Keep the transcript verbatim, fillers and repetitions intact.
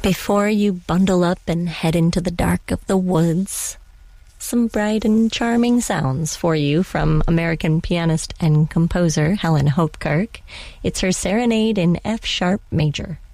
Before you bundle up and head into the dark of the woods, some bright and charming sounds for you from American pianist and composer Helen Hopkirk. It's her Serenade in F-sharp major.